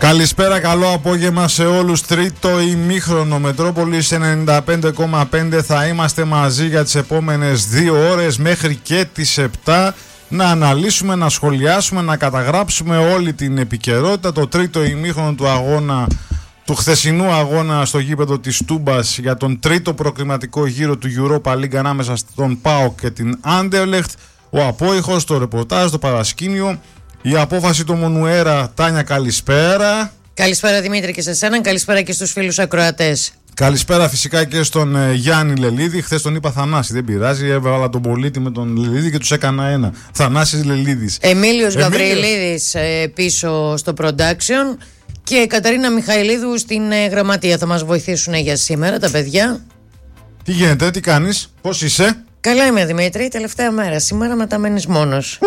Καλησπέρα, καλό απόγευμα σε όλους. Τρίτο ημίχρονο Μετρόπολης 95,5. Θα είμαστε μαζί για τις επόμενες 2 ώρες μέχρι και τις 7. Να αναλύσουμε, να σχολιάσουμε, να καταγράψουμε όλη την επικαιρότητα. Το τρίτο ημίχρονο του αγώνα, του χθεσινού αγώνα στο γήπεδο της Τούμπας για τον τρίτο προκριματικό γύρο του Europa League ανάμεσα στον ΠΑΟΚ και την Άντερλεχτ. Ο απόϊχος, το ρεπορτάζ, το παρασκήνιο, η απόφαση του Μονουέρα. Τάνια, καλησπέρα. Καλησπέρα Δημήτρη και σε εσένα, καλησπέρα και στους φίλους ακροατές. Καλησπέρα φυσικά και στον Γιάννη Λελίδη. Χθες τον είπα Θανάση, δεν πειράζει. Έβαλα τον πολίτη με τον Λελίδη και τους έκανα ένα. Θανάσης Λελίδης. Εμίλιος Γαβριλίδης πίσω στο production και Καταρίνα Μιχαηλίδου στην γραμματεία. Θα μας βοηθήσουν για σήμερα τα παιδιά. Τι γίνεται, τι κάνεις, πώς είσαι? Καλά είμαι Δημήτρη, τελευταία μέρα. Σήμερα μετά μένεις μόνος.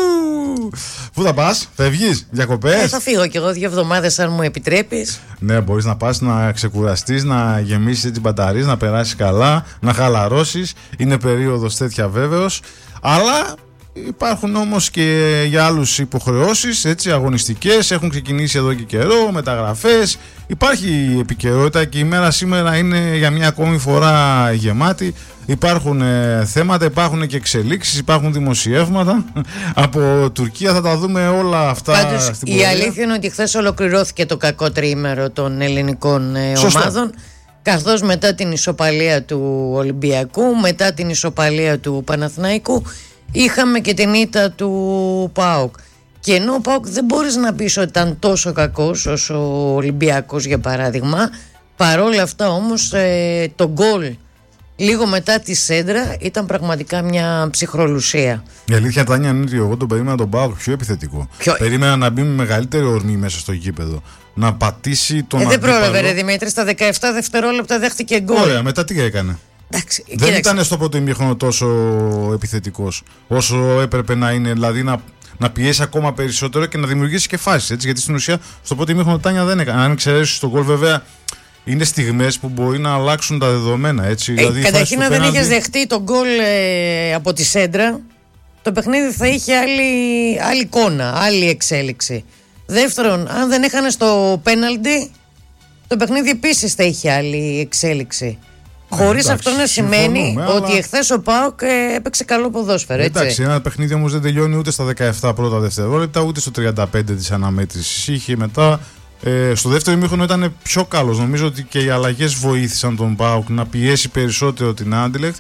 Πού θα πας, φεύγεις, διακοπές? Θα φύγω κι εγώ 2 εβδομάδες αν μου επιτρέπεις. Ναι, μπορείς να πας να ξεκουραστείς, να γεμίσεις τις μπαταρίες, να περάσεις καλά, να χαλαρώσεις. Είναι περίοδος τέτοια βέβαιος. Αλλά υπάρχουν όμως και για άλλους υποχρεώσεις, έτσι, αγωνιστικές. Έχουν ξεκινήσει εδώ και καιρό, μεταγραφές. Υπάρχει επικαιρότητα και η μέρα σήμερα είναι για μια ακόμη φορά γεμάτη. Υπάρχουν θέματα, υπάρχουν και εξελίξεις, υπάρχουν δημοσιεύματα από Τουρκία. Θα τα δούμε όλα αυτά. Πάντως, στην η πορεία. αλήθεια είναι ότι χθες ολοκληρώθηκε το κακό τριήμερο των ελληνικών ομάδων. Καθώς μετά την ισοπαλία του Ολυμπιακού, μετά την ισοπαλία του Παναθηναϊκού, είχαμε και την ήττα του ΠΑΟΚ. Και ενώ ο ΠΑΟΚ δεν μπορείς να πεις ότι ήταν τόσο κακός όσο ο Ολυμπιακός για παράδειγμα, παρόλα αυτά όμως το γκολ λίγο μετά τη σέντρα ήταν πραγματικά μια ψυχρολουσία. Η αλήθεια, Τάνια, είναι ότι εγώ τον περίμενα τον ΠΑΟΚ πιο επιθετικό. Περίμενα να μπει με μεγαλύτερη ορμή μέσα στο γήπεδο. Να πατήσει τον δεν αντίπαλο. πρόλαβε ρε Δημήτρη, στα 17 δευτερόλεπτα δέχτηκε γκολ. Ωραία, μετά τι έκανε? Εντάξει, δεν ήταν στο πρώτο ημίχρονο τόσο επιθετικός όσο έπρεπε να είναι, δηλαδή να πιέσει ακόμα περισσότερο και να δημιουργήσει και φάσεις, έτσι, γιατί στην ουσία στο πρώτο ημίχρονο Τάνια δεν έκανε. Αν εξαιρέσεις τον γκολ, βέβαια είναι στιγμές που μπορεί να αλλάξουν τα δεδομένα, έτσι. Δηλαδή, καταρχήν, αν δεν είχες δεχτεί τον γκολ από τη σέντρα, το παιχνίδι θα είχε άλλη εικόνα, άλλη εξέλιξη. Δεύτερον, αν δεν έχανε στο πέναλτι, το παιχνίδι επίσης θα είχε άλλη εξέλιξη. Χωρίς αυτό να σημαίνει ότι εχθές ο ΠΑΟΚ έπαιξε καλό ποδόσφαιρο. Εντάξει, ένα παιχνίδι όμως δεν τελειώνει ούτε στα 17 πρώτα δευτερόλεπτα, ούτε στο 35 της αναμέτρησης. Είχε μετά. Στο δεύτερο ημίχρονο ήταν πιο καλός. Νομίζω ότι και οι αλλαγές βοήθησαν τον ΠΑΟΚ να πιέσει περισσότερο την Άντερλεχτ,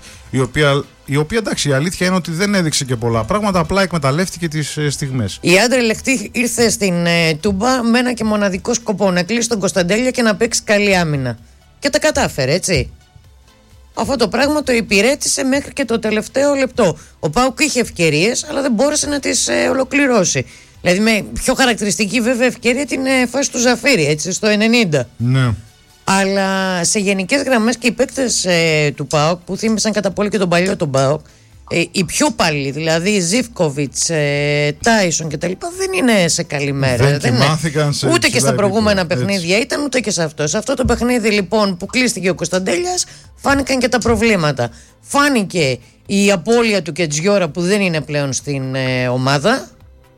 η οποία εντάξει, η αλήθεια είναι ότι δεν έδειξε και πολλά πράγματα, απλά εκμεταλλεύτηκε τις στιγμές. Η Άντερλεχτ ήρθε στην Τούμπα με ένα και μοναδικό σκοπό: να κλείσει τον Κωνσταντέλια και να παίξει καλή άμυνα. Και τα κατάφερε, έτσι. Αυτό το πράγμα το υπηρέτησε μέχρι και το τελευταίο λεπτό. Ο ΠΑΟΚ είχε ευκαιρίες, αλλά δεν μπόρεσε να τις ολοκληρώσει. Δηλαδή με πιο χαρακτηριστική βέβαια ευκαιρία την φάση του Ζαφίρι, έτσι, στο 90. Ναι. Αλλά σε γενικές γραμμές και οι παίκτες του ΠΑΟΚ που θύμισαν κατά πολύ και τον παλιό τον ΠΑΟΚ, οι πιο παλιοί, δηλαδή Ζίβκοβιτς, Τάισον κτλ., δεν είναι σε καλή μέρα. Δεν κοιμάθηκαν σε ούτε και στα προηγούμενα επίπεδο, παιχνίδια ήταν, ούτε και σε αυτό. Σε αυτό το παιχνίδι λοιπόν που κλείστηκε ο Κωνσταντέλιας, φάνηκαν και τα προβλήματα. Φάνηκε η απώλεια του Κετζιόρα που δεν είναι πλέον στην ομάδα.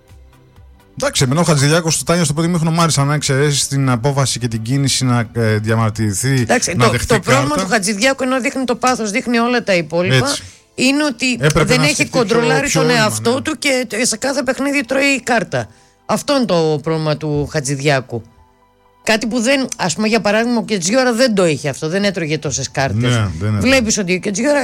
Εντάξει, εμένα ο Χατζηδιάκος του Τάνια στο πρώτο ημίχρονο μ' άρεσε, αν εξαιρέσεις την απόφαση και την κίνηση να διαμαρτυρηθεί. Εντάξει, να δεχτεί το πρόβλημα κάρτα. του Χατζηδιάκου, ενώ δείχνει το πάθος, δείχνει όλα τα υπόλοιπα, Έτσι. είναι ότι Έπρεπε δεν να έχει στηθεί κοντρολάρει πιο τον όρημα, εαυτό ναι. του και σε κάθε παιχνίδι τρώει κάρτα. Αυτό είναι το πρόβλημα του Χατζηδιάκου. Κάτι που δεν, ας πούμε, για παράδειγμα, ο Κετζιόρα δεν το είχε αυτό, δεν έτρωγε τόσες κάρτες. Ναι, Βλέπεις ότι ο Κετζιόρα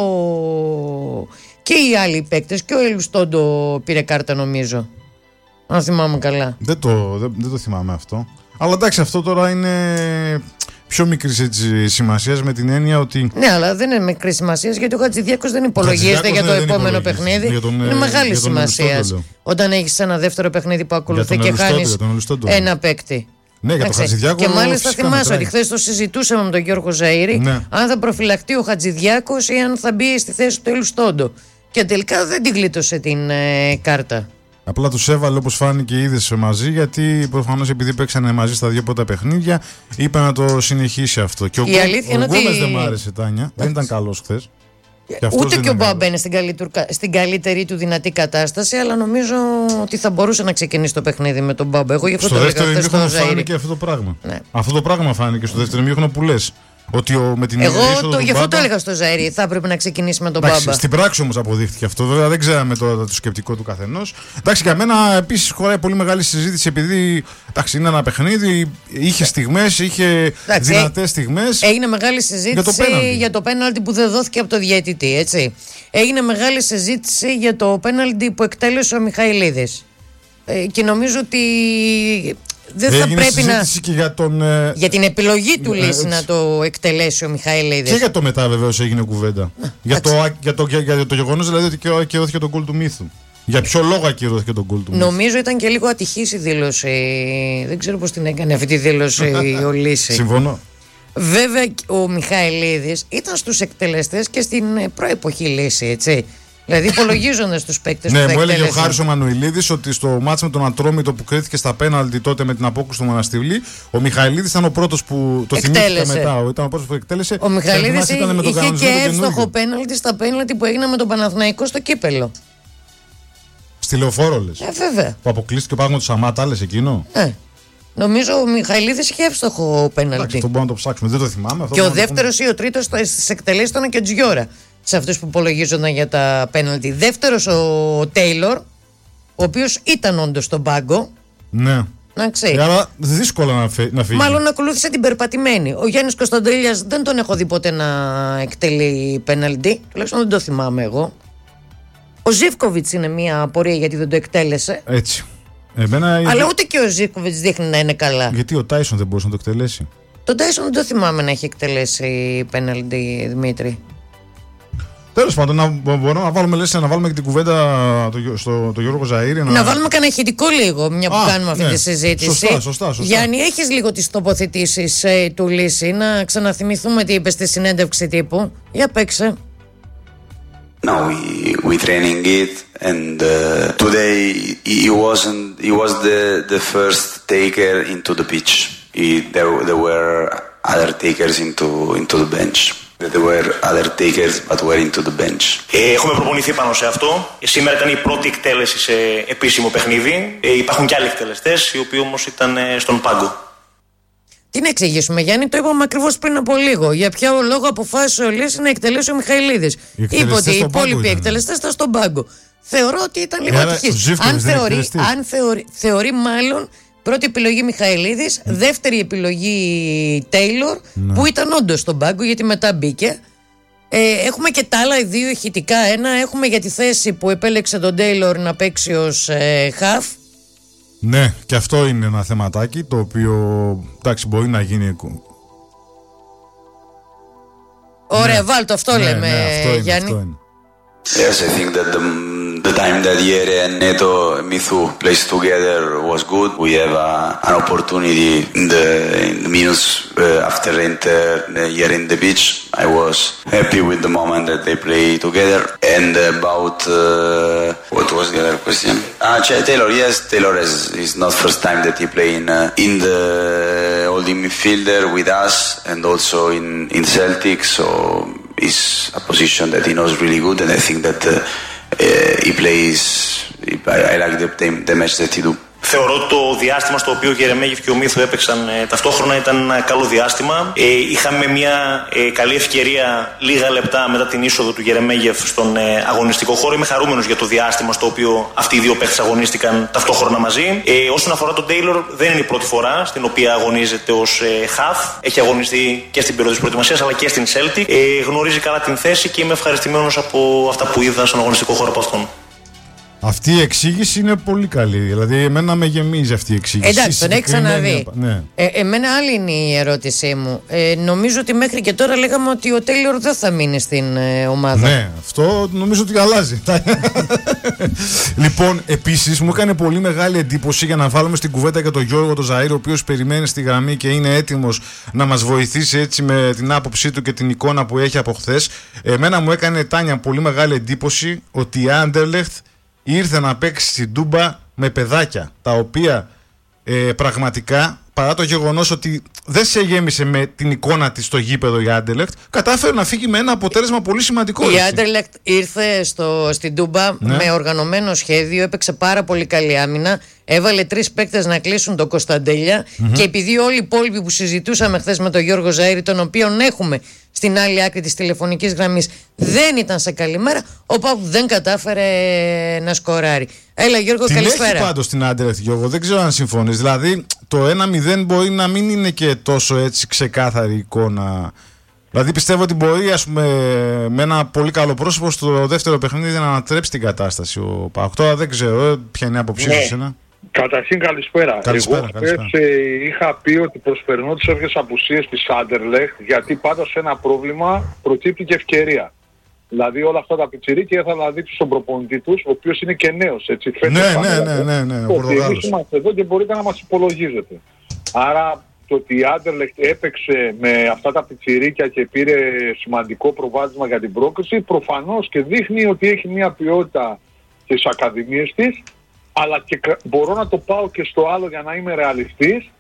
και οι άλλοι παίκτες, και ο Ελουστόντο πήρε κάρτα, νομίζω. Αν θυμάμαι καλά. Δεν το θυμάμαι αυτό. Αλλά εντάξει, αυτό τώρα είναι πιο μικρή σημασία με την έννοια ότι. Ναι, αλλά δεν είναι μικρή σημασία γιατί ο Χατζηδιάκος δεν υπολογίζεται για το επόμενο παιχνίδι. Είναι μεγάλη σημασία. Όταν έχεις ένα δεύτερο παιχνίδι που ακολουθεί και χάνεις ένα παίκτη. Ναι, για τον Χατζηδιάκο. Και μάλιστα θυμάσαι ότι χθες το συζητούσαμε με τον Γιώργο Ζαΐρη, ναι, αν θα προφυλαχτεί ο Χατζηδιάκος ή αν θα μπει στη θέση του Ελουστόντο. Και τελικά δεν την γλίτωσε την κάρτα. Απλά τους έβαλε όπως φάνηκε είδες μαζί, γιατί προφανώς επειδή παίξανε μαζί στα 2 πρώτα παιχνίδια, είπε να το συνεχίσει αυτό. Και ο Γκόμες δεν μ' άρεσε, Τάνια. Δεν ήταν καλός χθες. Ούτε και ο Μπάμπα είναι στην καλύτερη του δυνατή κατάσταση, αλλά νομίζω ότι θα μπορούσε να ξεκινήσει το παιχνίδι με τον Μπάμπα. Εγώ γι' αυτό στο το δεύτερο έλεγα ημίχρονο φάνηκε αυτό το πράγμα. Ναι. Αυτό το πράγμα φάνηκε στο δεύτερο ημίχρονο που λες. Ότι με την εγώ γι' αυτό το έλεγα στο Ζαΐρι. Θα έπρεπε να ξεκινήσει με τον Μπάμπα. Στην πράξη όμως αποδείχθηκε αυτό. Βέβαια δεν ξέραμε το σκεπτικό του καθενός. Εντάξει, για μένα επίσης χωράει πολύ μεγάλη συζήτηση επειδή είναι ένα παιχνίδι. Είχε στιγμές, είχε δυνατές στιγμές. Έγινε μεγάλη συζήτηση για το πέναλτι που δεν δόθηκε από το διαιτητή. Έτσι. Έγινε μεγάλη συζήτηση για το πέναλτι που εκτέλεσε ο Μιχαηλίδης. Και νομίζω ότι. Δεν θα πρέπει να. Και για την επιλογή του Λύση να το εκτελέσει ο Μιχαηλίδης. Και για το μετά βεβαίως έγινε κουβέντα. Για το γεγονός δηλαδή ότι ακυρώθηκε τον γκολ του Μύθου. Για ποιο λόγο ακυρώθηκε τον γκολ του Μύθου? Νομίζω ήταν και λίγο ατυχής η δήλωση. Δεν ξέρω πώς την έκανε αυτή τη δήλωση ο Λύση. Συμφωνώ. Βέβαια ο Μιχαηλίδης ήταν στους εκτελεστές και στην προεποχή Λύση, έτσι. Δηλαδή υπολογίζοντας τους παίκτες ναι, που θα μου έλεγε ο εκτέλεσαν. Χάρης ο Μανουηλίδης ότι στο μάτς με τον Ατρόμητο που κρίθηκε στα πέναλτι τότε με την απόκρουση του Μοναστιβλή, ο Μιχαηλίδης ήταν ο πρώτος που το θυμήθηκε μετά. Ήταν ο πρώτος που εκτέλεσε. Ο Μιχαηλίδης είχε και εύστοχο πέναλτι στα πέναλτι που έγιναν με τον Παναθηναϊκό στο κύπελο. Στη Λεωφόρο λες? Βέβαια. Που αποκλείστηκε ο πράγμα του Σαμάτα, λες εκείνο? Νομίζω ο Μιχαηλίδης είχε εύστοχο πέναλτι. Αυτό μπορούμε να το ψάξουμε, δεν το θυμάμαι. Και ο δεύτερος ή ο τρίτος στις εκτελέσεις ήταν και ο Τζιόρα. Σε αυτούς που υπολογίζονταν για τα πέναλτι. Δεύτερος ο Τέιλορ, ο οποίος ήταν όντως στον πάγκο. Ναι. Να ξέρει. Άρα δύσκολα να φύγει. Μάλλον ακολούθησε την περπατημένη. Ο Γιάννης Κωνσταντέλιας δεν τον έχω δει ποτέ να εκτελεί πέναλτι. Τουλάχιστον δεν το θυμάμαι εγώ. Ο Ζίβκοβιτς είναι μια απορία γιατί δεν το εκτέλεσε. Έτσι. Αλλά ούτε και ο Ζίβκοβιτς δείχνει να είναι καλά. Γιατί ο Τάισον δεν μπορούσε να το εκτελέσει? Τον Τάισον δεν το θυμάμαι να έχει εκτελέσει πέναλτι, Δημήτρη. Τέλος πάντων, μπορούμε να βάλουμε, να βάλουμε και την κουβέντα στο Γιώργο Ζαΐρη. Να βάλουμε κανένα ηχητικό λίγο, μια που κάνουμε αυτή τη συζήτηση. Σωστά. Γιάννη, έχεις λίγο τις τοποθετήσεις του Λύση, να ξαναθυμηθούμε τι είπε στη συνέντευξη τύπου. Για παίξε. Now we training it, and today he was the first taker into the pitch. There were other takers into the bench. There were other takers but were into the bench. Έχουμε προπονηθεί πάνω σε αυτό. Σήμερα ήταν η πρώτη εκτέλεση σε επίσημο παιχνίδι. Υπάρχουν και άλλοι εκτελεστές, οι οποίοι όμως ήταν στον πάγκο. Τι να εξηγήσουμε, Γιάννη, το είπαμε ακριβώς πριν από λίγο. Για ποιο λόγο αποφάσισε ο Λύση να εκτελέσει ο Μιχαηλίδης? Είπε ότι οι υπόλοιποι εκτελεστές ήταν στον πάγκο. Θεωρώ ότι ήταν λίγο ατυχής. Αν θεωρεί μάλλον πρώτη επιλογή Μιχαηλίδης, δεύτερη επιλογή Τέιλορ, που ήταν όντως στον πάγκο γιατί μετά μπήκε. Έχουμε και τα άλλα δύο ηχητικά. Ένα έχουμε για τη θέση που επέλεξε τον Τέιλορ να παίξει ως χαφ. Ναι, και αυτό είναι ένα θεματάκι το οποίο εντάξει μπορεί να γίνει. Ωραία, βάλτε αυτό λέμε, Γιάννη. Αυτό είναι. Yes, I think that the time that Yere and Neto Mithu plays together was good. We have an opportunity in the minutes after enter Yere in the pitch. I was happy with the moment that they play together. And about what was the other question? Taylor, yes, Taylor is not first time that he play in the holding midfielder with us and also in Celtic. So it's a position that he knows really good, and I think that he plays. I like the match that he do. Θεωρώ ότι το διάστημα στο οποίο ο Γερεμέγεφ και ο Μύθου έπαιξαν ταυτόχρονα ήταν ένα καλό διάστημα. Είχαμε μια καλή ευκαιρία λίγα λεπτά μετά την είσοδο του Γερεμέγεφ στον αγωνιστικό χώρο. Είμαι χαρούμενος για το διάστημα στο οποίο αυτοί οι δύο παίκτες αγωνίστηκαν ταυτόχρονα μαζί. Όσον αφορά τον Τέιλορ, δεν είναι η πρώτη φορά στην οποία αγωνίζεται ως χαφ. Έχει αγωνιστεί και στην περίοδο της προετοιμασίας αλλά και στην Celtic. Γνωρίζει καλά την θέση και είμαι ευχαριστημένος από αυτά που είδα στον αγωνιστικό χώρο από αυτόν. Αυτή η εξήγηση είναι πολύ καλή. Δηλαδή, εμένα με γεμίζει αυτή η εξήγηση. Εντάξει, τον έχει ξαναδεί. Ναι. Εμένα άλλη είναι η ερώτησή μου. Νομίζω ότι μέχρι και τώρα λέγαμε ότι ο Τέιλορ δεν θα μείνει στην ομάδα. Ναι, αυτό νομίζω ότι αλλάζει. Λοιπόν, επίσης μου έκανε πολύ μεγάλη εντύπωση για να βάλουμε στην κουβέντα και τον Γιώργο τον Ζαΐρη, ο οποίος περιμένει στη γραμμή και είναι έτοιμος να μας βοηθήσει έτσι με την άποψή του και την εικόνα που έχει από χθες. Εμένα μου έκανε, Τάνια, πολύ μεγάλη εντύπωση ότι η Άντερλεχτ ήρθε να παίξει στην Τούμπα με παιδάκια τα οποία πραγματικά, παρά το γεγονός ότι δεν σε γέμισε με την εικόνα της στο γήπεδο η Άντερλεχτ, κατάφερε να φύγει με ένα αποτέλεσμα πολύ σημαντικό. Η Άντερλεχτ ήρθε στην Τούμπα με οργανωμένο σχέδιο, έπαιξε πάρα πολύ καλή άμυνα, έβαλε 3 παίκτες να κλείσουν τον Κωνσταντέλια και επειδή όλοι οι υπόλοιποι που συζητούσαμε χθες με τον Γιώργο Ζαΐρη, τον οποίον έχουμε στην άλλη άκρη της τηλεφωνικής γραμμής, δεν ήταν σε καλή μέρα, ο ΠΑΟΚ δεν κατάφερε να σκοράρει. Έλα Γιώργο, καλησπέρα. Έχει πάντως την Άντερλεχτ, Γιώργο, δεν ξέρω αν συμφωνείς. Δηλαδή το 1-0 μπορεί να μην είναι και τόσο έτσι ξεκάθαρη εικόνα. Δηλαδή πιστεύω ότι μπορεί, ας πούμε, με ένα πολύ καλό πρόσωπο στο δεύτερο παιχνίδι να ανατρέψει την κατάσταση ο ΠΑΟΚ. Τώρα δεν ξέρω ποια είναι η άποψή σου εσένα. Καταρχήν καλησπέρα. Εγώ χθες είχα πει ότι προσπερνώ τις όποιες απουσίες της Άντερλεχτ, γιατί πάντα σε ένα πρόβλημα προκύπτει και ευκαιρία. Δηλαδή όλα αυτά τα πιτσιρίκια θα να δείξουν στον προπονητή τους, ο οποίος είναι και νέος, έτσι. Ναι. Ότι εμείς είμαστε εδώ και μπορείτε να μας υπολογίζετε. Άρα το ότι η Άντερλεχτ έπαιξε με αυτά τα πιτσιρίκια και πήρε σημαντικό προβάδισμα για την πρόκριση, προφανώς και δείχνει ότι έχει μια ποιότητα στις ακαδημίες της, αλλά και μπορώ να το πάω και στο άλλο για να είμαι ρεαλιστής,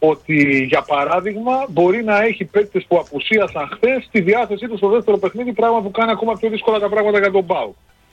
ότι για παράδειγμα μπορεί να έχει παίκτες που απουσίασαν χθες στη διάθεσή του στο δεύτερο παιχνίδι, πράγμα που κάνει ακόμα πιο δύσκολα τα πράγματα για τον ΠΑΟΚ.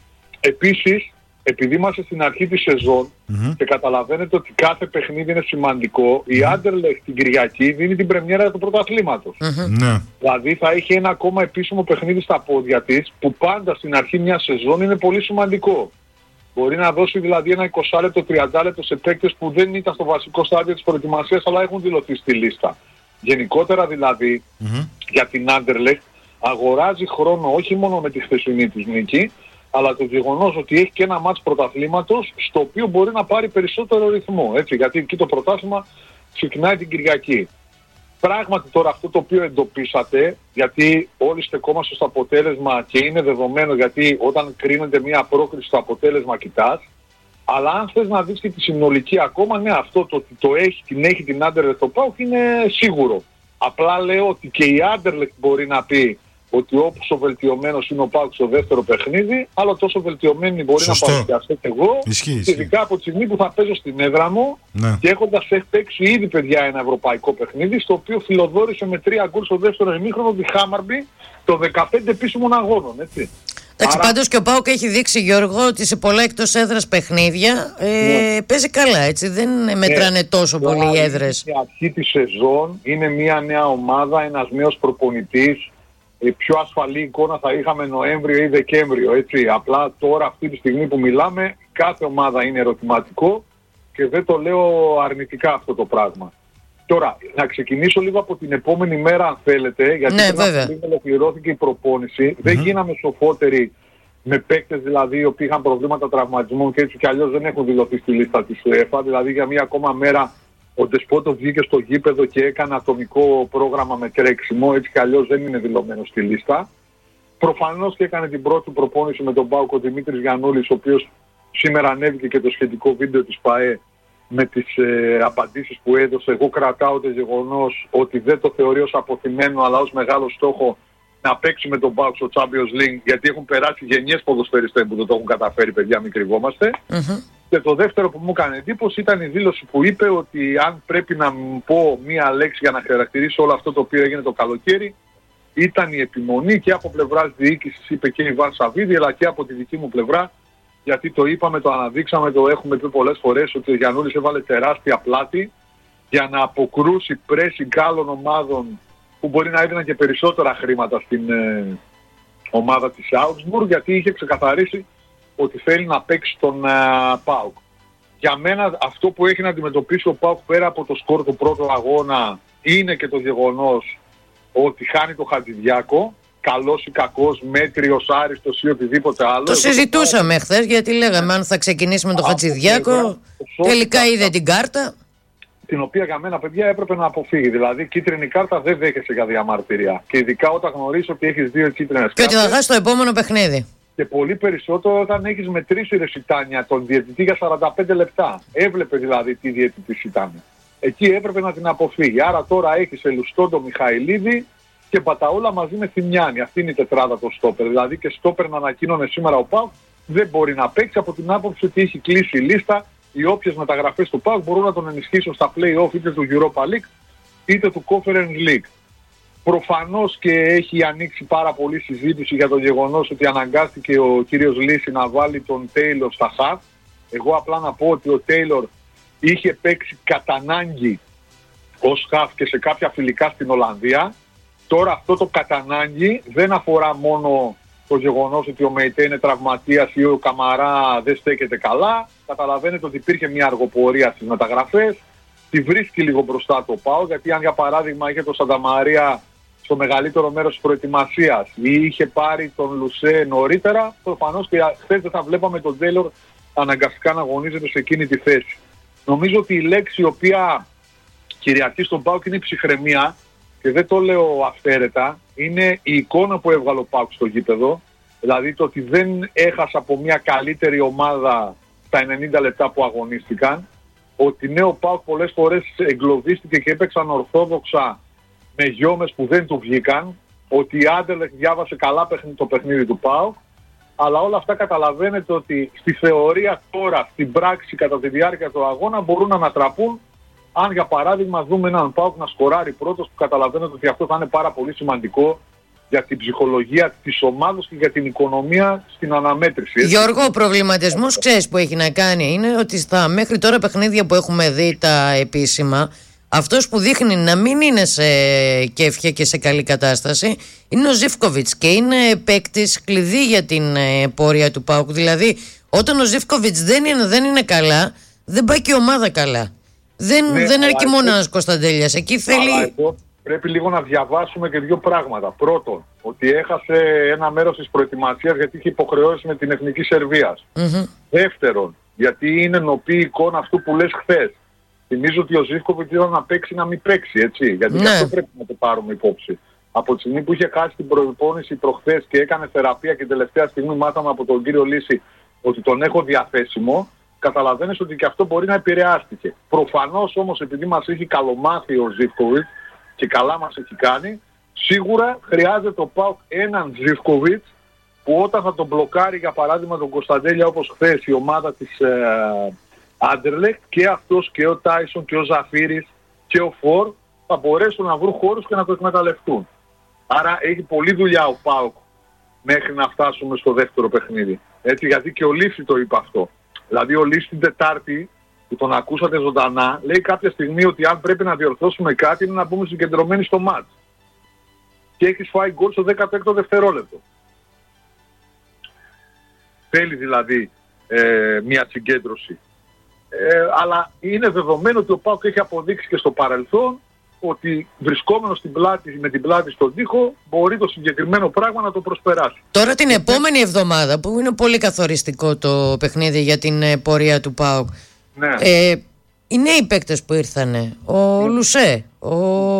Επίσης, επειδή είμαστε στην αρχή της σεζόν και καταλαβαίνετε ότι κάθε παιχνίδι είναι σημαντικό, η Άντερλεχτ την Κυριακή δίνει την πρεμιέρα του πρωταθλήματος. Δηλαδή θα έχει ένα ακόμα επίσημο παιχνίδι στα πόδια της, που πάντα στην αρχή μια σεζόν είναι πολύ σημαντικό. Μπορεί να δώσει δηλαδή ένα 20 λεπτό, 30 λεπτό σε παίκτες που δεν ήταν στο βασικό στάδιο της προετοιμασίας αλλά έχουν δηλωθεί στη λίστα. Γενικότερα δηλαδή για την Άντερλεχτ αγοράζει χρόνο όχι μόνο με τη χθεσινή της νίκη, αλλά το γεγονός ότι έχει και ένα μάτς πρωταθλήματος στο οποίο μπορεί να πάρει περισσότερο ρυθμό. Έτσι, γιατί εκεί το πρωτάθλημα ξεκινάει την Κυριακή. Πράγματι τώρα αυτό το οποίο εντοπίσατε, γιατί όλοι στεκόμαστε στο αποτέλεσμα και είναι δεδομένο, γιατί όταν κρίνεται μια πρόκριση στο αποτέλεσμα κοιτάς, αλλά αν θες να δεις και τη συνολική ακόμα, ναι, αυτό το ότι την έχει την Άντερλεχτ το ΠΑΟΚ είναι σίγουρο. Απλά λέω ότι και η Άντερλεχτ μπορεί να πει ότι όσο βελτιωμένος είναι ο ΠΑΟΚ στο δεύτερο παιχνίδι, άλλο τόσο βελτιωμένη μπορεί να παρουσιαστεί εγώ, ειδικά από τη στιγμή που θα παίζω στην έδρα μου και έχοντας παίξει ήδη παιδιά ένα ευρωπαϊκό παιχνίδι, στο οποίο φιλοδόρησε με 3 γκολ στο δεύτερο ημίχρονο τη Χάμαρμπι το 15 επίσημων αγώνων, έτσι. Εντάξει, πάντως και ο ΠΑΟΚ έχει δείξει, Γιώργο, ότι σε πολλά εκτός έδρας παιχνίδια παίζει καλά, έτσι, δεν μετράνε τόσο πολύ οι έδρες. Η αρχή της σεζόν είναι μια νέα ομάδα, ένας νέος προπονητής. Η πιο ασφαλή εικόνα θα είχαμε Νοέμβριο ή Δεκέμβριο, έτσι. Απλά τώρα αυτή τη στιγμή που μιλάμε κάθε ομάδα είναι ερωτηματικό και δεν το λέω αρνητικά αυτό το πράγμα. Τώρα, να ξεκινήσω λίγο από την επόμενη μέρα αν θέλετε, γιατί πριν ολοκληρώθηκε η προπόνηση, δεν γίναμε σοφότεροι με παίκτες δηλαδή οι οποίοι είχαν προβλήματα τραυματισμών και έτσι κι αλλιώς δεν έχουν δηλωθεί στη λίστα της UEFA, δηλαδή για μία ακόμα μέρα ο Ντεσπότο βγήκε στο γήπεδο και έκανε ατομικό πρόγραμμα με τρέξιμο, έτσι κι αλλιώς δεν είναι δηλωμένο στη λίστα. Προφανώς και έκανε την πρώτη προπόνηση με τον ΠΑΟΚ ο Δημήτρης Γιαννούλης, ο οποίος σήμερα ανέβηκε και το σχετικό βίντεο της ΠΑΕ με τις απαντήσεις που έδωσε. Εγώ κρατάω το γεγονός ότι δεν το θεωρεί ως αποθυμένο αλλά ως μεγάλο στόχο να παίξει με τον ΠΑΟΚ στο Champions League, γιατί έχουν περάσει γενιές ποδοσφαιριστές που δεν το έχουν καταφέρει, παιδιά, μην κρυβόμαστε. Και το δεύτερο που μου έκανε εντύπωση ήταν η δήλωση που είπε ότι αν πρέπει να μου πω μία λέξη για να χαρακτηρίσω όλο αυτό το οποίο έγινε το καλοκαίρι, ήταν η επιμονή και από πλευράς διοίκησης, είπε και η Ιβάν Σαββίδη, αλλά και από τη δική μου πλευρά, γιατί το είπαμε, το αναδείξαμε, το έχουμε πει πολλές φορές, ότι ο Γιαννούλης έβαλε τεράστια πλάτη για να αποκρούσει pressing άλλων ομάδων που μπορεί να έδιναν και περισσότερα χρήματα στην ομάδα της Augsburg, γιατί είχε ξεκαθαρίσει ότι θέλει να παίξει τον ΠΑΟΚ. Για μένα αυτό που έχει να αντιμετωπίσει ο ΠΑΟΚ πέρα από το σκορ του πρώτου αγώνα είναι και το γεγονός ότι χάνει το Χατζηδιάκο, καλός ή κακός, μέτριος, άριστος ή οτιδήποτε άλλο. Το συζητούσαμε χθες, γιατί λέγαμε αν θα ξεκινήσει με τον Χατζηδιάκο, τελικά είδε την κάρτα. Την οποία για μένα, παιδιά, έπρεπε να αποφύγει. Δηλαδή, κίτρινη κάρτα δεν δέχεσαι για διαμαρτυρία. Και ειδικά όταν γνωρίζεις ότι έχεις 2 κίτρινες κάρτες. Και ότι θα χάσει το επόμενο παιχνίδι. Και πολύ περισσότερο όταν έχεις μετρήσει ρε Σιτάνια τον διαιτητή για 45 λεπτά. Έβλεπε δηλαδή τι διαιτητής ήταν. Εκεί έπρεπε να την αποφύγει. Άρα τώρα έχεις Ελουστόντο, Μιχαηλίδη και Μπαταούλα μαζί με Θημιάνη. Αυτή είναι η τετράδα των στόπερ. Δηλαδή και στόπερ να ανακοίνωνε σήμερα ο ΠΑΟΚ δεν μπορεί να παίξει από την άποψη ότι έχει κλείσει η λίστα οι όποιες μεταγραφές του ΠΑΟΚ μπορούν να τον ενισχύσουν στα play-off είτε του Europa League είτε του Conference League. Προφανώς και έχει ανοίξει πάρα πολύ συζήτηση για το γεγονός ότι αναγκάστηκε ο κύριος Λύση να βάλει τον Τέιλορ στα χαφ. Εγώ απλά να πω ότι ο Τέιλορ είχε παίξει κατά ανάγκη ως χαφ και σε κάποια φιλικά στην Ολλανδία. Τώρα αυτό το κατά ανάγκη δεν αφορά μόνο το γεγονός ότι ο Μεϊτέ είναι τραυματίας ή ο Καμαρά δεν στέκεται καλά. Καταλαβαίνετε ότι υπήρχε μια αργοπορία στις μεταγραφές. Τη βρίσκει λίγο μπροστά το ΠΑΟΚ, γιατί αν για παράδειγμα είχε το Σανταμαρία στο μεγαλύτερο μέρος της προετοιμασίας ή είχε πάρει τον Λουσέ νωρίτερα, προφανώς και χθες δεν θα βλέπαμε τον Τέιλορ αναγκαστικά να αγωνίζεται σε εκείνη τη θέση. Νομίζω ότι η λέξη η οποία κυριαρχεί στον ΠΑΟΚ είναι η ψυχραιμία, και δεν το λέω αυθαίρετα, είναι η εικόνα που έβγαλε ο ΠΑΟΚ στο γήπεδο, δηλαδή το ότι δεν έχασε από μια καλύτερη ομάδα στα 90 λεπτά που αγωνίστηκαν, ότι ναι, ο ΠΑΟΚ πολλές φορές εγκλωβίστηκε και έπαιξαν ορθόδοξα με γιόμες που δεν του βγήκαν, ότι η Άντερλεχτ διάβασε καλά το παιχνίδι του ΠΑΟΚ, αλλά όλα αυτά καταλαβαίνετε ότι στη θεωρία τώρα, στην πράξη κατά τη διάρκεια του αγώνα μπορούν να ανατραπούν. Αν για παράδειγμα δούμε έναν ΠΑΟΚ να σκοράρει πρώτος, που καταλαβαίνετε ότι αυτό θα είναι πάρα πολύ σημαντικό για την ψυχολογία της ομάδας και για την οικονομία στην αναμέτρηση. Έτσι. Γιώργο, ο προβληματισμός ξέρεις που έχει να κάνει είναι ότι στα μέχρι τώρα παιχνίδια που έχουμε δει τα επίσημα, αυτός που δείχνει να μην είναι σε κέφια και σε καλή κατάσταση είναι ο Ζίβκοβιτς και είναι παίκτης κλειδί για την πορεία του ΠΑΟΚ. Δηλαδή όταν ο Ζίβκοβιτς δεν είναι καλά, δεν πάει και η ομάδα καλά. Δεν αρκεί μόνο ένας Κωνσταντέλιας. Εκεί θέλει. Πρέπει λίγο να διαβάσουμε και δύο πράγματα. Πρώτον, ότι έχασε ένα μέρος της προετοιμασίας γιατί είχε υποχρεώσεις με την Εθνική Σερβίας. Δεύτερον, γιατί είναι νοπή εικόνα αυτού που λες χθες. Θυμίζω ότι ο Ζίβκοβιτς ήταν να παίξει να μην παίξει, έτσι. Γιατί και αυτό πρέπει να το πάρουμε υπόψη. Από τη στιγμή που είχε χάσει την προϋπόνηση προχθές και έκανε θεραπεία και τελευταία στιγμή μάθαμε από τον κύριο Λύση ότι τον έχω διαθέσιμο, καταλαβαίνεις ότι και αυτό μπορεί να επηρεάστηκε. Προφανώς όμως επειδή μας έχει καλομάθει ο Ζίβκοβιτς και καλά μας έχει κάνει, σίγουρα χρειάζεται ο ΠΑΟΚ έναν Ζίβκοβιτς που όταν θα τον μπλοκάρει για παράδειγμα τον Κωνσταντέλια όπως χθες η ομάδα της Άντερλεχτ, και αυτός και ο Τάισον και ο Ζαφύρης και ο Φορ θα μπορέσουν να βρουν χώρους και να το εκμεταλλευτούν. Άρα έχει πολλή δουλειά ο ΠΑΟΚ μέχρι να φτάσουμε στο δεύτερο παιχνίδι. Έτσι, γιατί και ο Λύση το είπε αυτό. Δηλαδή ο Λύση την Τετάρτη που τον ακούσατε ζωντανά λέει κάποια στιγμή ότι αν πρέπει να διορθώσουμε κάτι είναι να μπούμε συγκεντρωμένοι στο μάτς. Και έχεις φάει γκολ στο 16ο δευτερόλεπτο. Θέλει δηλαδή μια συγκέντρωση. Αλλά είναι δεδομένο ότι ο ΠΑΟΚ έχει αποδείξει και στο παρελθόν ότι βρισκόμενος με την πλάτη στον τοίχο μπορεί το συγκεκριμένο πράγμα να το προσπεράσει. Τώρα την επόμενη εβδομάδα που είναι πολύ καθοριστικό το παιχνίδι για την πορεία του ΠΑΟΚ, ναι. Οι νέοι παίκτες που ήρθανε, ο Λουσέ, ο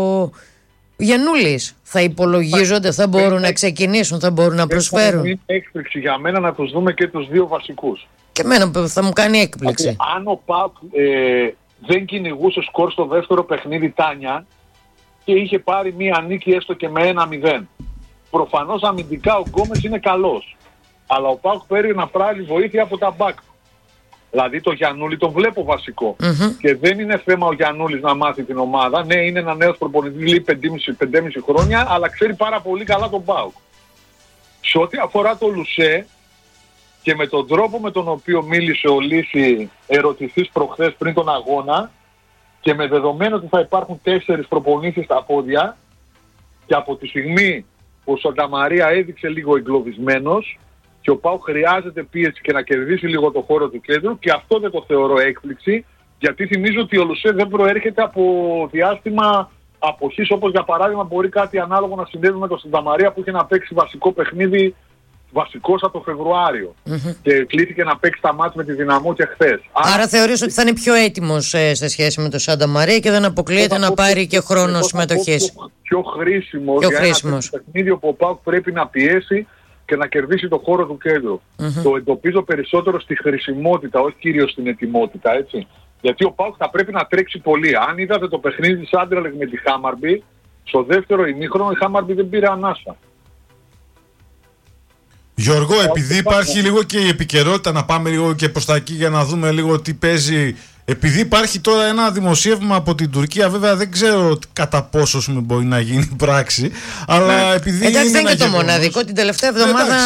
Γιαννούλης, θα υπολογίζονται, θα μπορούν να ξεκινήσουν, θα μπορούν να προσφέρουν. Είναι έκπληξη για μένα να τους δούμε και τους δύο βασικούς. Και εμένα θα μου κάνει έκπληξη. Αν ο ΠΑΟΚ δεν κυνηγούσε σκορ στο δεύτερο παιχνίδι Τάνια και είχε πάρει μία νίκη έστω και με 1-0. Προφανώς αμυντικά ο Γκόμες είναι καλός. Αλλά ο ΠΑΟΚ παίρνει να πάρει βοήθεια από τα μπακ. Δηλαδή το Γιαννούλη τον βλέπω βασικό. Και δεν είναι θέμα ο Γιαννούλης να μάθει την ομάδα. Ναι, είναι ένα νέος προπονητής, λέει 5,5 χρόνια, αλλά ξέρει πάρα πολύ καλά τον ΠΑΟΚ. Σε ό,τι αφορά το Λουσέ, και με τον τρόπο με τον οποίο μίλησε ο Λύση ερωτηθείς προχθές πριν τον αγώνα και με δεδομένο ότι θα υπάρχουν 4 προπονήσεις στα πόδια και από τη στιγμή που ο Σανταμαρία έδειξε λίγο εγκλωβισμένος και ο ΠΑΟΚ χρειάζεται πίεση και να κερδίσει λίγο το χώρο του κέντρου, και αυτό δεν το θεωρώ έκπληξη, γιατί θυμίζω ότι ο Λουσέ δεν προέρχεται από διάστημα αποχής, όπως για παράδειγμα μπορεί κάτι ανάλογο να συνέβη με τον Σανταμαρία που είχε να παίξει βασικό παιχνίδι βασικός από το Φεβρουάριο και κλείθηκε να παίξει τα μάτς με τη Δυναμό και χθες. Άρα θεωρείς ότι θα είναι πιο έτοιμος σε σχέση με τον Σάντα Μαρία και δεν αποκλείεται να πάρει και χρόνο συμμετοχής. Πιο χρήσιμος για ένα παιχνίδι όπου ο ΠΑΟΚ πρέπει να πιέσει και να κερδίσει το χώρο του κέντρου. Το εντοπίζω περισσότερο στη χρησιμότητα, όχι κυρίως στην ετοιμότητα, έτσι. Γιατί ο ΠΑΟΚ θα πρέπει να τρέξει πολύ. Αν είδατε το παιχνίδι της Άντερλεχτ με τη Χάμαρμπι, στο δεύτερο ημίχρονο η Χάμαρμπι δεν πήρε ανάσα. Γιώργο, επειδή υπάρχει λίγο και η επικαιρότητα, να πάμε λίγο και προς τα εκεί για να δούμε λίγο τι παίζει. Επειδή υπάρχει τώρα ένα δημοσίευμα από την Τουρκία, βέβαια δεν ξέρω κατά πόσο μπορεί να γίνει πράξη, αλλά επειδή. Εντάξει, δεν είναι και το μοναδικό. Την τελευταία εβδομάδα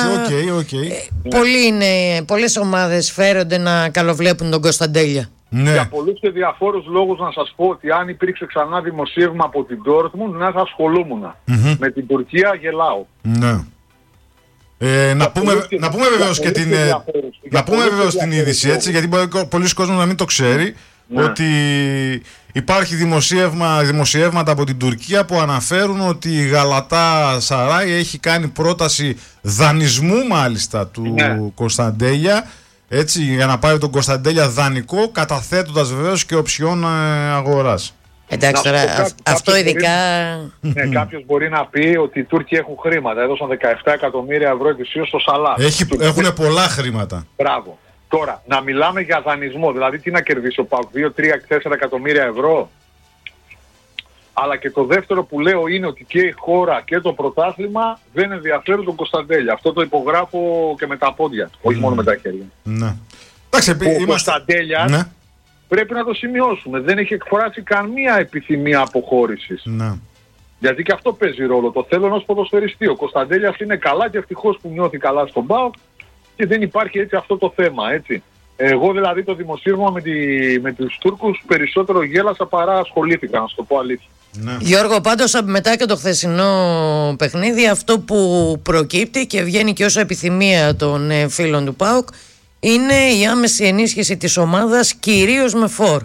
πολλές ομάδες φέρονται να καλοβλέπουν τον Κωνσταντέλια. Ναι. Για πολλούς και διαφόρους λόγους να σας πω ότι αν υπήρξε ξανά δημοσίευμα από την Dortmund, να θα ασχολούμουν. Με την Τουρκία γελάω. Ναι. Να πούμε βεβαίως και την είδηση, έτσι, γιατί μπορεί πολλοί κόσμος να μην το ξέρει, ότι υπάρχει δημοσιεύματα από την Τουρκία που αναφέρουν ότι η Γαλατά Σαράι έχει κάνει πρόταση δανεισμού μάλιστα του Κωνσταντέλια, έτσι, για να πάρει τον Κωνσταντέλια δανεικό, καταθέτοντας βεβαίως και οψιόν αγοράς. Εντάξει, τώρα αυτό ειδικά. Κάποιος μπορεί να πει ότι οι Τούρκοι έχουν χρήματα. Έδωσαν 17 εκατομμύρια ευρώ ετησίως στο Σαλάχ. Έχουν πολλά χρήματα. Μπράβο. Τώρα, να μιλάμε για δανεισμό. Δηλαδή, τι να κερδίσει ο ΠΑΟΚ, 2, 3, 4 εκατομμύρια ευρώ. Αλλά και το δεύτερο που λέω είναι ότι και η χώρα και το πρωτάθλημα δεν ενδιαφέρουν τον Κωνσταντέλια. Αυτό το υπογράφω και με τα πόδια, όχι μόνο με τα χέρια. Ναι. Ο Κωνσταντέλιας, πρέπει να το σημειώσουμε, δεν έχει εκφράσει καμία επιθυμία αποχώρησης. Ναι. Γιατί και αυτό παίζει ρόλο. Το θέλω ενός ποδοσφαιριστή. Ο Κωνσταντέλιας είναι καλά και ευτυχώς που νιώθει καλά στον ΠΑΟΚ και δεν υπάρχει έτσι αυτό το θέμα, έτσι. Εγώ δηλαδή το δημοσίευμα με τους Τούρκους περισσότερο γέλασα παρά ασχολήθηκα, να σου το πω αλήθεια. Ναι. Γιώργο, πάντως μετά και το χθεσινό παιχνίδι, αυτό που προκύπτει και βγαίνει και ως επιθυμία των φίλων του ΠΑΟΚ είναι η άμεση ενίσχυση της ομάδας, κυρίως με φορ.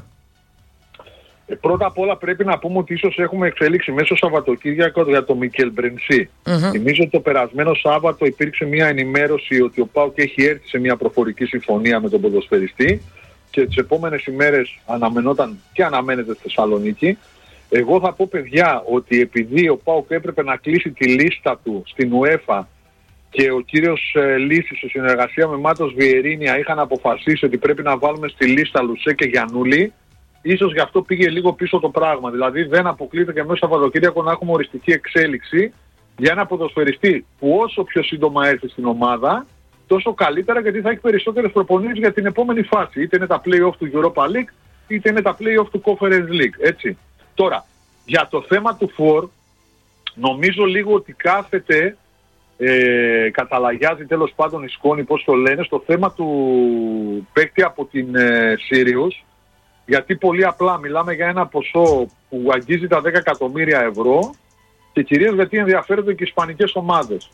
Πρώτα απ' όλα πρέπει να πούμε ότι ίσως έχουμε εξελίξει μέσω Σαββατοκύριακο για το Μικέλ Μπρενσί. Νομίζω ότι το περασμένο Σάββατο υπήρξε μια ενημέρωση ότι ο ΠΑΟΚ έχει έρθει σε μια προφορική συμφωνία με τον ποδοσφαιριστή και τις επόμενες ημέρες αναμενόταν και αναμένεται στη Θεσσαλονίκη. Εγώ θα πω, παιδιά, ότι επειδή ο ΠΑΟΚ έπρεπε να κλείσει τη λίστα του στην UEFA και ο κύριος Λύσης σε συνεργασία με Μάτος Βιερίνια είχαν αποφασίσει ότι πρέπει να βάλουμε στη λίστα Λουσέ και Γιαννούλη, ίσως γι' αυτό πήγε λίγο πίσω το πράγμα. Δηλαδή δεν αποκλείται και μέσα στο Σαββατοκύριακο να έχουμε οριστική εξέλιξη για ένα ποδοσφαιριστή που όσο πιο σύντομα έρθει στην ομάδα, τόσο καλύτερα, γιατί θα έχει περισσότερες προπονήσεις για την επόμενη φάση. Είτε είναι τα play-off του Europa League, είτε είναι τα play-off του Conference League. Έτσι. Τώρα, για το θέμα του φορ, νομίζω λίγο ότι κάθεται, καταλαγιάζει τέλος πάντων η σκόνη, πώς το λένε, στο θέμα του παίκτη από την Sirius, γιατί πολύ απλά μιλάμε για ένα ποσό που αγγίζει τα 10 εκατομμύρια ευρώ και κυρίως γιατί ενδιαφέρονται και οι ισπανικές ομάδες.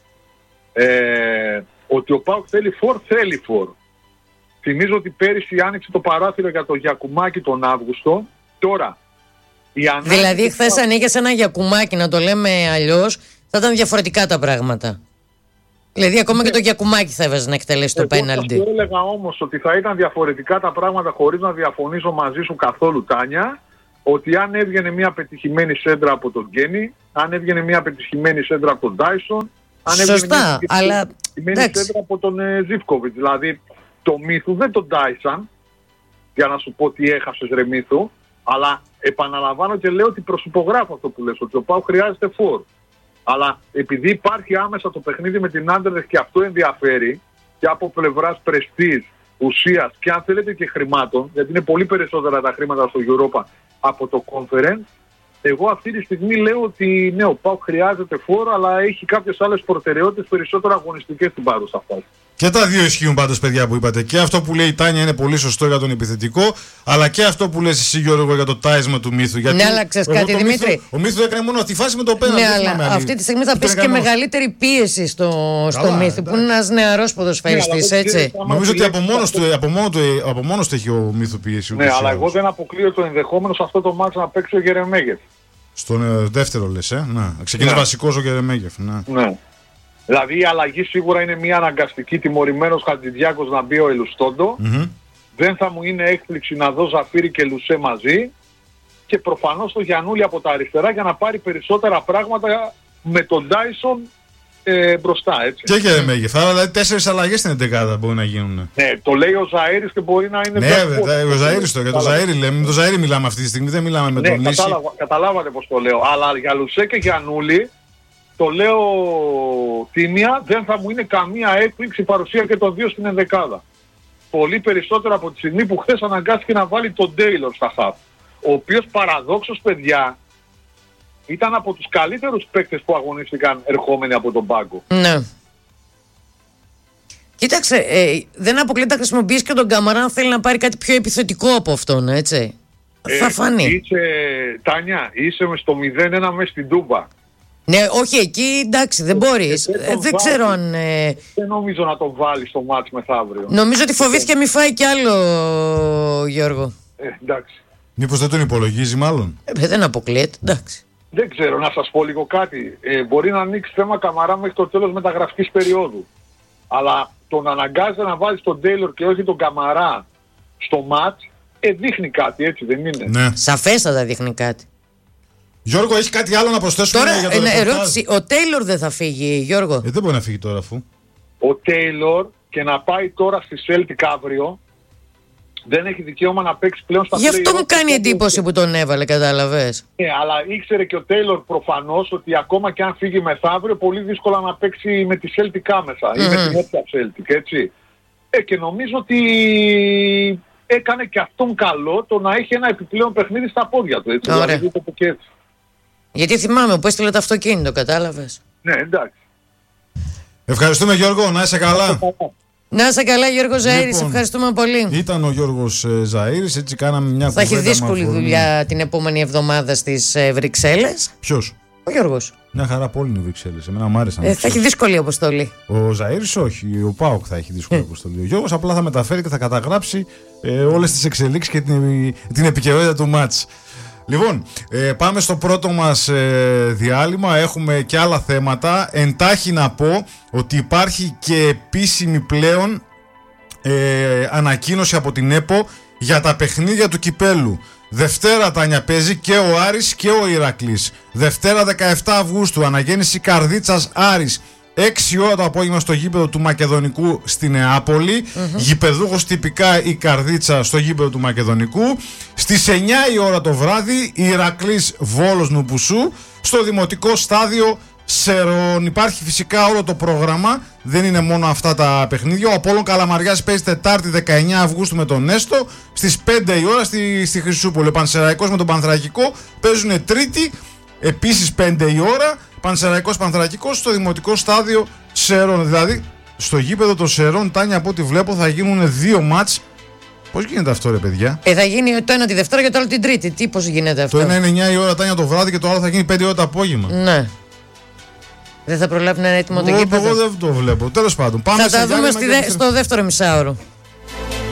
Ότι ο ΠΑΟΚ θέλει φορ. Θυμίζω ότι πέρυσι άνοιξε το παράθυρο για το Γιακουμάκι τον Αύγουστο. Τώρα, δηλαδή χθες ανοίγες ένα Γιακουμάκι, να το λέμε αλλιώς, θα ήταν διαφορετικά τα πράγματα. Δηλαδή ακόμα και το Γιακουμάκι θα έβαζε να εκτελέσει το πέναλτι. Εγώ έλεγα όμως ότι θα ήταν διαφορετικά τα πράγματα, χωρίς να διαφωνήσω μαζί σου καθόλου, Τάνια, ότι αν έβγαινε μια πετυχημένη σέντρα από τον Γκένι, αν έβγαινε μια πετυχημένη σέντρα από τον Ντάισον, αν έβγαινε μια πετυχημένη σέντρα από τον Ζίβκοβιτς. Δηλαδή το Μύθου δεν τον Ντάισαν, για να σου πω τι έχασες ρε Μύθου, αλλά επαναλαμβάνω και λέω ότι προσυπογράφω αυτό που λες, ότι ο ΠΑΟΚ χρειάζεται φορ. Αλλά επειδή υπάρχει άμεσα το παιχνίδι με την Άντερλεχτ και αυτό ενδιαφέρει και από πλευράς πρεστίζ, ουσίας και αν θέλετε και χρημάτων, γιατί είναι πολύ περισσότερα τα χρήματα στο Europa από το Conference, εγώ αυτή τη στιγμή λέω ότι ναι, ο ΠΑΟΚ χρειάζεται φόρο, αλλά έχει κάποιες άλλες προτεραιότητες περισσότερο αγωνιστικές στην παρούσα φάση. Και τα δύο ισχύουν πάντως, παιδιά, που είπατε. Και αυτό που λέει η Τάνια είναι πολύ σωστό για τον επιθετικό, αλλά και αυτό που λες εσύ, Γιώργο, για το τάισμα του Μύθου. Γιατί ναι, αλλά ξέρεις κάτι, Δημήτρη. Ο Μύθου έκανε μόνο τη φάση με το πέναλτι. Ναι, αλλά αυτή τη στιγμή θα πέσει και μεγαλύτερη πίεση στο Μύθου, που είναι ένας νεαρός ποδοσφαιριστής, έτσι. Νομίζω ότι από μόνος του έχει ο Μύθου πίεση. Ναι, αλλά εγώ δεν αποκλείω το ενδεχόμενο σε αυτό το μάτς να παίξει ο Γερεμέγεφ. Στον δεύτερο λες, να ξεκινήσει βασικός ο Γερεμέγεφ. Ναι. Δηλαδή η αλλαγή σίγουρα είναι μια αναγκαστική, τιμωρημένος Χατζηδιάκος να μπει ο Ελουστόντο. Δεν θα μου είναι έκπληξη να δω Ζαφίρι και Λουσέ μαζί. Και προφανώς το Γιαννούλη από τα αριστερά για να πάρει περισσότερα πράγματα με τον Ντάισον μπροστά, έτσι. Και Γερεμέγεφ, άρα δηλαδή 4 αλλαγές στην 11 μπορεί να γίνουν. Ναι, το λέει ο Ζαΐρης και μπορεί να είναι... Ναι, ο Ζαΐρης το, για το Ζαΐρη λέμε. Με το Ζαΐρη μιλάμε αυτή τη στιγμή, δεν μιλάμε με τον Λύση. Καταλάβατε πώς το λέω. Αλλά για Λουσέ και Γιαννούλη το λέω τίμια, δεν θα μου είναι καμία έκπληξη η παρουσία και των δύο στην ενδεκάδα. Πολύ περισσότερο από τη στιγμή που χθες αναγκάστηκε να βάλει τον Τέιλορ στα χαφ. Ο οποίος παραδόξως, παιδιά, ήταν από τους καλύτερους παίκτες που αγωνίστηκαν ερχόμενοι από τον πάγκο. Ναι. Κοίταξε, δεν αποκλείται να χρησιμοποιήσει και τον Καμαρά αν θέλει να πάρει κάτι πιο επιθετικό από αυτόν, έτσι. Θα φανεί. Τάνια, είσαι στο 0-1 μέσα στην Τούμπα. Ναι, όχι, εκεί εντάξει, δεν μπορείς. Δεν ξέρω αν... Δεν νομίζω να το βάλει στο μάτς μεθαύριο. Νομίζω ότι φοβήθηκε μη φάει κι άλλο, Γιώργο. Εντάξει. Μήπως δεν τον υπολογίζει μάλλον. Δεν αποκλείεται, εντάξει. Δεν ξέρω, να σας πω λίγο κάτι. Μπορεί να ανοίξει θέμα Καμαρά μέχρι το τέλος μεταγραφικής περίοδου. Αλλά τον αναγκάζεται να βάλει τον Τέιλορ και όχι τον Καμαρά στο μάτς, δείχνει κάτι, έτσι δεν είναι? Ναι. Σαφέστατα δείχνει κάτι. Γιώργο, έχει κάτι άλλο να προσθέσουμε? Τώρα, για το ερώτηση, ο Τέιλορ δεν θα φύγει, Γιώργο? Δεν μπορεί να φύγει τώρα αφού. Ο Τέιλορ και να πάει τώρα στη Celtic αύριο δεν έχει δικαίωμα να παίξει πλέον στα play-off. Γι' αυτό μου κάνει εντύπωση που τον έβαλε, κατάλαβες. Ναι, αλλά ήξερε και ο Τέιλορ προφανώς ότι ακόμα και αν φύγει μεθαύριο πολύ δύσκολα να παίξει με τη Celtic άμεσα ή με την όποια Celtic, έτσι. Και νομίζω ότι έκανε και αυτόν καλό το να έχει ένα επιπλέον παιχνίδι στα πόδια του, έτσι. Ωραία. Δηλαδή, το και έτσι. Γιατί θυμάμαι που έστειλε το αυτοκίνητο, κατάλαβες. Ναι, εντάξει. Ευχαριστούμε Γιώργο, να είσαι καλά. Να είσαι καλά, Γιώργο Ζαΐρης, Λοιπόν, ευχαριστούμε πολύ. Ήταν ο Γιώργος Ζαΐρης, έτσι κάναμε μια Θα έχει κουβέντα δύσκολη δουλειά την επόμενη εβδομάδα στις Βρυξέλλες. Ποιος? Ο Γιώργος. Μια χαρά από όλη είναι οι Βρυξέλλες. Εμένα μου άρεσαν. Θα έχει δύσκολη αποστολή. Ο Ζαΐρης όχι, ο ΠΑΟΚ θα έχει δύσκολη αποστολή. Ο Γιώργος απλά θα μεταφέρει και θα καταγράψει όλες τις εξελίξεις και την επικαιρότητα του μάτς. Λοιπόν, πάμε στο πρώτο μας διάλειμμα. Έχουμε και άλλα θέματα. Εντάχει να πω ότι υπάρχει και επίσημη πλέον ανακοίνωση από την ΕΠΟ για τα παιχνίδια του κυπέλου. Δευτέρα, Τάνια, παίζει και ο Άρης και ο Ηρακλής. Δευτέρα 17 Αυγούστου, αναγέννηση Καρδίτσας Άρης. 6 ώρα το απόγευμα στο γήπεδο του Μακεδονικού στη Νεάπολη. Γηπεδούχος τυπικά η Καρδίτσα στο γήπεδο του Μακεδονικού. Στις 9 η ώρα το βράδυ η Ηρακλής Βόλος Νουπουσού στο Δημοτικό Στάδιο Σερών. Υπάρχει φυσικά όλο το πρόγραμμα, δεν είναι μόνο αυτά τα παιχνίδια. Ο Απόλλων Καλαμαριάς παίζει Τετάρτη 19 Αυγούστου με τον Έστο. Στις 5 η ώρα στη Χρυσούπολη. Ο Πανσεραϊκός με τον Πανθρακικό παίζουν Τρίτη, επίσης 5 η ώρα. Πανσεραϊκός Πανθρακικός στο Δημοτικό Στάδιο Σερών. Δηλαδή στο γήπεδο των Σερών, Τάνια, από ό,τι βλέπω θα γίνουν 2 μάτς. Πώς γίνεται αυτό, ρε παιδιά? Θα γίνει το ένα τη Δευτέρα και το άλλο την Τρίτη. Τι, πώς γίνεται αυτό? Το ένα είναι 9 η ώρα, Τάνια, το βράδυ και το άλλο θα γίνει 5 η ώρα το απόγευμα. Ναι. Δεν θα προλάβει να είναι έτοιμο το γήπεδο. Εγώ δεν το βλέπω. Τέλος πάντων, πάμε θα τα δούμε στο δεύτερο μισάωρο.